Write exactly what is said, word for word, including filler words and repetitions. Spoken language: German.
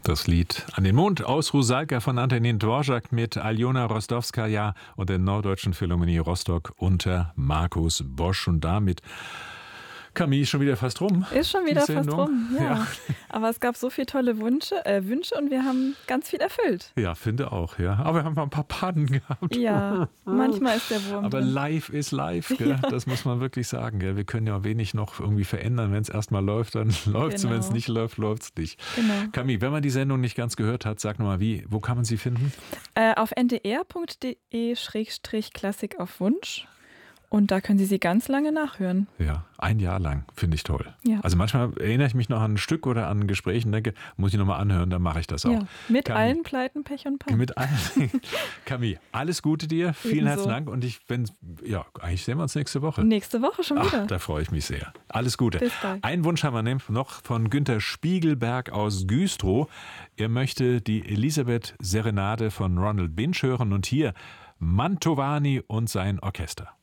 Das Lied An den Mond aus Rusalka von Antonin Dvorak mit Aljona Rostowskaja und der Norddeutschen Philharmonie Rostock unter Markus Bosch. Und damit, Camille, schon wieder fast rum. Ist schon wieder fast rum, ja. ja. Aber es gab so viele tolle Wünsche, äh, Wünsche und wir haben ganz viel erfüllt. Ja, finde auch, ja. Aber wir haben mal ein paar Pannen gehabt. Ja, manchmal ist der Wurm Aber drin. live ist live, gell? Ja. Das muss man wirklich sagen. Gell? Wir können ja wenig noch irgendwie verändern. Wenn es erstmal läuft, dann läuft es. Genau. Wenn es nicht läuft, läuft es nicht. Genau. Camille, wenn man die Sendung nicht ganz gehört hat, sag nochmal, wie, wo kann man sie finden? Äh, auf n d r punkt d e Schrägstrich Klassik auf Wunsch. Und da können Sie sie ganz lange nachhören. Ja, ein Jahr lang, finde ich toll. Ja. Also manchmal erinnere ich mich noch an ein Stück oder an ein Gespräch und denke, muss ich nochmal anhören, dann mache ich das auch. Ja, mit Camille, allen Pleiten, Pech und Pannen. Mit allen. Camille, alles Gute dir, vielen Ebenso. herzlichen Dank und ich, wenn, ja, eigentlich sehen wir uns nächste Woche. Nächste Woche schon wieder. Ach, da freue ich mich sehr. Alles Gute. Bis bald. Einen Wunsch haben wir nämlich noch von Günter Spiegelberg aus Güstrow. Er möchte die Elisabeth Serenade von Ronald Binch hören und hier Mantovani und sein Orchester.